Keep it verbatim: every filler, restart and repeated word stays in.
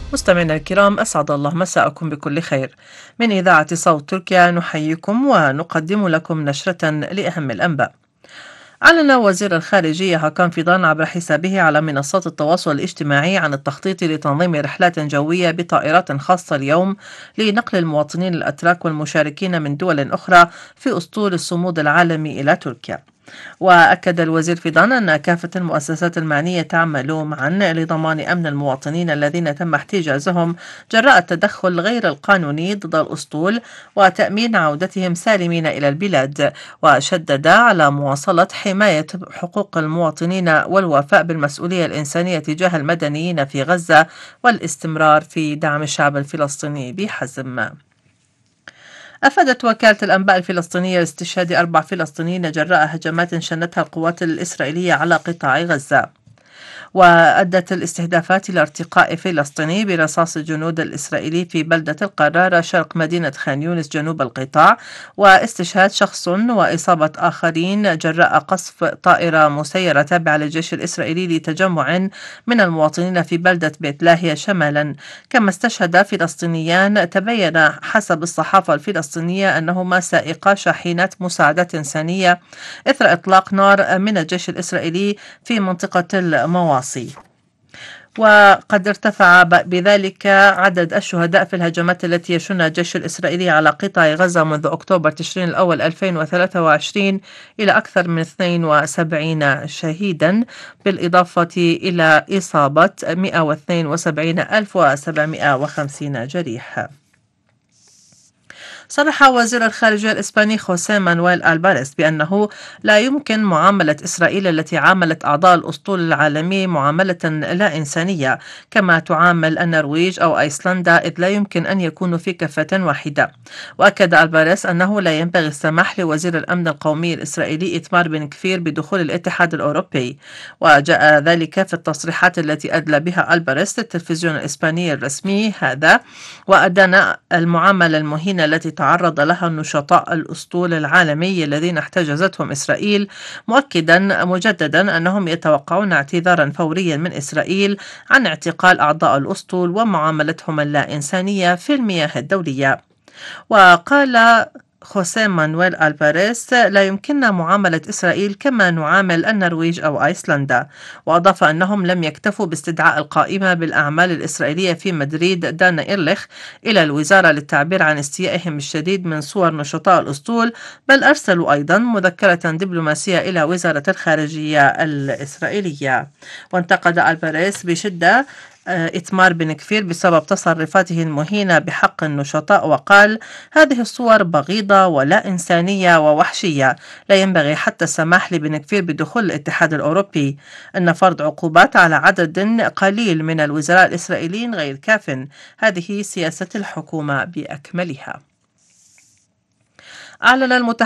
مستمعينا الكرام، أسعد الله مساءكم بكل خير. من إذاعة صوت تركيا نحييكم ونقدم لكم نشرة لأهم الأنباء. أعلن وزير الخارجية هاكان فيدان عبر حسابه على منصات التواصل الاجتماعي عن التخطيط لتنظيم رحلات جوية بطائرات خاصة اليوم لنقل المواطنين الأتراك والمشاركين من دول أخرى في أسطول الصمود العالمي إلى تركيا. وأكد الوزير فيضان أن كافة المؤسسات المعنية تعمل معا لضمان أمن المواطنين الذين تم احتجازهم جراء التدخل غير القانوني ضد الأسطول وتأمين عودتهم سالمين إلى البلاد، وشدد على مواصلة حماية حقوق المواطنين والوفاء بالمسؤولية الإنسانية تجاه المدنيين في غزة والاستمرار في دعم الشعب الفلسطيني بحزم. أفادت وكالة الأنباء الفلسطينية باستشهاد أربع فلسطينيين جراء هجمات شنتها القوات الإسرائيلية على قطاع غزة. وأدت الاستهدافات إلى ارتقاء فلسطيني برصاص الجنود الإسرائيلي في بلدة القرارة شرق مدينة خان يونس جنوب القطاع، واستشهاد شخص وإصابة آخرين جراء قصف طائرة مسيرة تابعة للجيش الإسرائيلي لتجمع من المواطنين في بلدة بيت لاهيا شمالا. كما استشهد فلسطينيان تبين حسب الصحافة الفلسطينية أنهما سائقا شاحنات مساعدة إنسانية إثر إطلاق نار من الجيش الإسرائيلي في منطقة المواصي. وقد ارتفع بذلك عدد الشهداء في الهجمات التي يشنها الجيش الإسرائيلي على قطاع غزة منذ أكتوبر تشرين الأول ألفين وثلاثة وعشرين إلى أكثر من اثنين وسبعين شهيدا، بالإضافة إلى إصابة مئة واثنين وسبعين ألف وسبعمئة وخمسين جريح. صرح وزير الخارجية الإسباني خوسيه مانويل ألباريس بأنه لا يمكن معاملة إسرائيل التي عاملت أعضاء الأسطول العالمي معاملة لا إنسانية كما تعامل النرويج أو أيسلندا، إذ لا يمكن أن يكونوا في كفة واحدة. وأكد ألباريس أنه لا ينبغي السماح لوزير الأمن القومي الإسرائيلي إيتمار بن كفير بدخول الاتحاد الأوروبي. وجاء ذلك في التصريحات التي أدلى بها ألباريس للتلفزيون الإسباني الرسمي هذا، وأدان المعاملة المهينة التي تعرض لها النشطاء الأسطول العالمي الذين احتجزتهم إسرائيل، مؤكدا مجددا أنهم يتوقعون اعتذارا فوريا من إسرائيل عن اعتقال أعضاء الأسطول ومعاملتهم اللا إنسانية في المياه الدولية. وقال خوسيه مانويل ألباريس: لا يمكننا معاملة إسرائيل كما نعامل النرويج أو أيسلندا. وأضاف أنهم لم يكتفوا باستدعاء القائمة بالأعمال الإسرائيلية في مدريد دانا إيرليخ إلى الوزارة للتعبير عن استيائهم الشديد من صور نشطاء الأسطول، بل أرسلوا أيضا مذكرة دبلوماسية إلى وزارة الخارجية الإسرائيلية. وانتقد ألباريس بشدة إتمار بن كفير بسبب تصرفاته المهينة بحق النشطاء، وقال: هذه الصور بغيضة ولا إنسانية ووحشية، لا ينبغي حتى السماح لبن كفير بدخول الاتحاد الأوروبي. أن فرض عقوبات على عدد قليل من الوزراء الإسرائيليين غير كاف، هذه سياسة الحكومة بأكملها. أعلن المتحدث